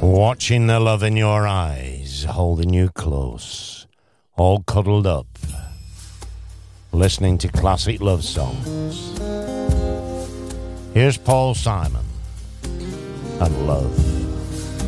Watching the love in your eyes, holding you close, all cuddled up, listening to classic love songs. Here's Paul Simon and Love.